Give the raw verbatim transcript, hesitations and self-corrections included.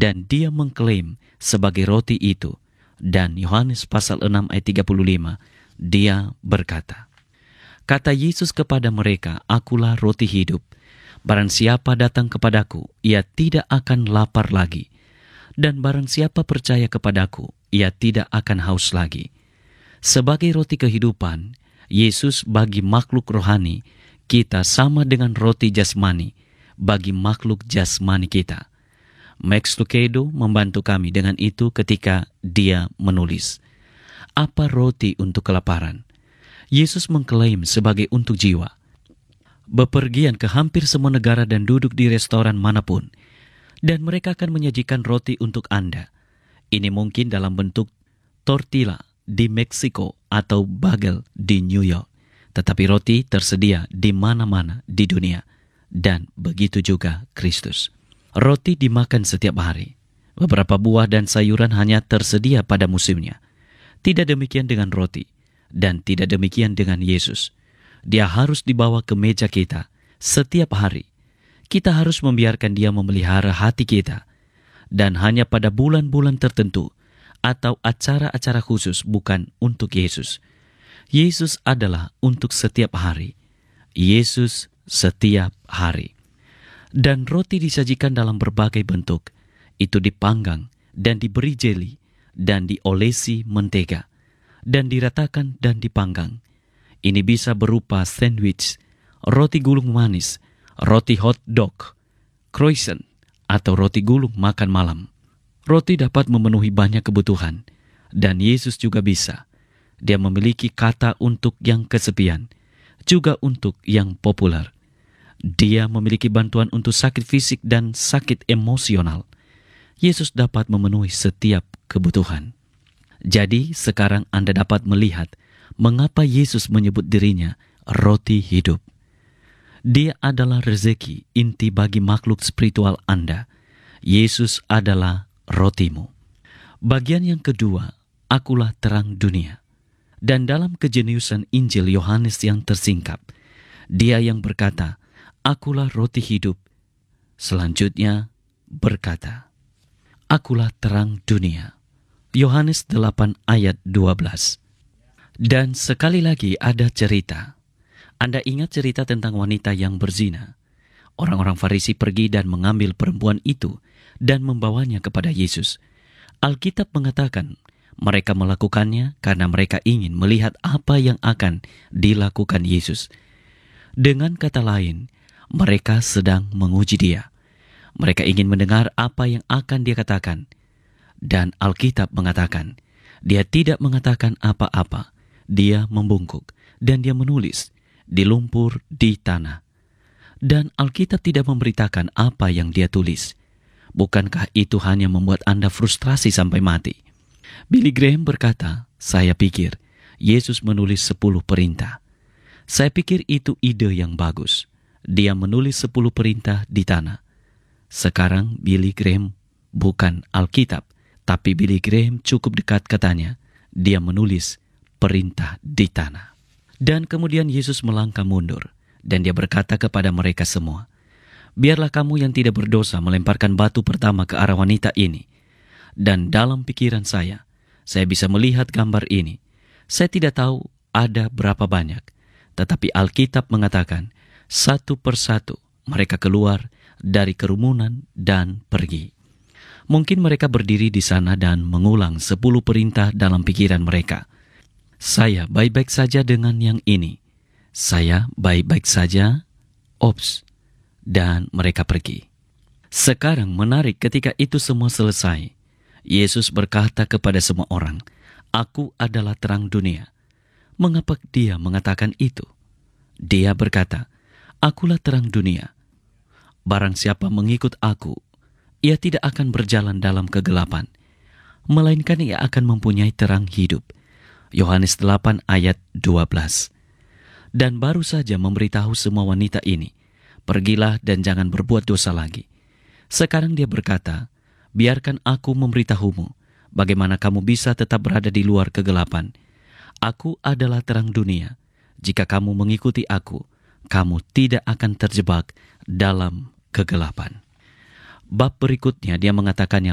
dan dia mengklaim sebagai roti itu. Dan Yohanes pasal enam ayat tiga puluh lima, dia berkata, kata Yesus kepada mereka, akulah roti hidup. Barang siapa datang kepadaku, ia tidak akan lapar lagi. Dan barang siapa percaya kepadaku, ia tidak akan haus lagi. Sebagai roti kehidupan, Yesus bagi makhluk rohani, kita sama dengan roti jasmani bagi makhluk jasmani kita. Max Lucado membantu kami dengan itu ketika dia menulis, apa roti untuk kelaparan? Yesus mengklaim sebagai untuk jiwa. Bepergian ke hampir semua negara dan duduk di restoran manapun, dan mereka akan menyajikan roti untuk Anda. Ini mungkin dalam bentuk tortilla di Meksiko atau bagel di New York, tetapi roti tersedia di mana-mana di dunia, dan begitu juga Kristus. Roti dimakan setiap hari. Beberapa buah dan sayuran hanya tersedia pada musimnya. Tidak demikian dengan roti, dan tidak demikian dengan Yesus. Dia harus dibawa ke meja kita setiap hari. Kita harus membiarkan dia memelihara hati kita. Dan hanya pada bulan-bulan tertentu atau acara-acara khusus bukan untuk Yesus. Yesus adalah untuk setiap hari. Yesus setiap hari. Dan roti disajikan dalam berbagai bentuk. Itu dipanggang dan diberi jeli dan diolesi mentega dan diratakan dan dipanggang. Ini bisa berupa sandwich, roti gulung manis, roti hot dog, croissant, atau roti gulung makan malam. Roti dapat memenuhi banyak kebutuhan, dan Yesus juga bisa. Dia memiliki kata untuk yang kesepian, juga untuk yang populer. Dia memiliki bantuan untuk sakit fisik dan sakit emosional. Yesus dapat memenuhi setiap kebutuhan. Jadi sekarang Anda dapat melihat mengapa Yesus menyebut dirinya roti hidup. Dia adalah rezeki inti bagi makhluk spiritual Anda. Yesus adalah rotimu. Bagian yang kedua, akulah terang dunia. Dan dalam kejeniusan Injil Yohanes yang tersingkap, dia yang berkata, akulah roti hidup, selanjutnya berkata, akulah terang dunia. Yohanes delapan ayat dua belas. Dan sekali lagi ada cerita. Anda ingat cerita tentang wanita yang berzina? Orang-orang Farisi pergi dan mengambil perempuan itu dan membawanya kepada Yesus. Alkitab mengatakan mereka melakukannya karena mereka ingin melihat apa yang akan dilakukan Yesus. Dengan kata lain, mereka sedang menguji dia. Mereka ingin mendengar apa yang akan dia katakan. Dan Alkitab mengatakan, dia tidak mengatakan apa-apa. Dia membungkuk dan dia menulis di lumpur di tanah. Dan Alkitab tidak memberitakan apa yang dia tulis. Bukankah itu hanya membuat Anda frustrasi sampai mati? Billy Graham berkata, saya pikir Yesus menulis sepuluh perintah. Saya pikir itu ide yang bagus. Dia menulis sepuluh perintah di tanah. Sekarang Billy Graham bukan Alkitab, tapi Billy Graham cukup dekat katanya. Dia menulis perintah di tanah. Dan kemudian Yesus melangkah mundur, dan dia berkata kepada mereka semua, biarlah kamu yang tidak berdosa melemparkan batu pertama ke arah wanita ini. Dan dalam pikiran saya, saya bisa melihat gambar ini. Saya tidak tahu ada berapa banyak, tetapi Alkitab mengatakan, satu persatu mereka keluar dari kerumunan dan pergi. Mungkin mereka berdiri di sana dan mengulang sepuluh perintah dalam pikiran mereka. Saya baik-baik saja dengan yang ini. Saya baik-baik saja. Ops. Dan mereka pergi. Sekarang menarik ketika itu semua selesai. Yesus berkata kepada semua orang, aku adalah terang dunia. Mengapa dia mengatakan itu? Dia berkata, akulah terang dunia. Barang siapa mengikut aku, ia tidak akan berjalan dalam kegelapan, melainkan ia akan mempunyai terang hidup. Yohanes delapan ayat dua belas. Dan baru saja memberitahu semua wanita ini, pergilah dan jangan berbuat dosa lagi. Sekarang dia berkata, biarkan aku memberitahumu, bagaimana kamu bisa tetap berada di luar kegelapan. Aku adalah terang dunia. Jika kamu mengikuti aku, kamu tidak akan terjebak dalam kegelapan. Bab berikutnya dia mengatakannya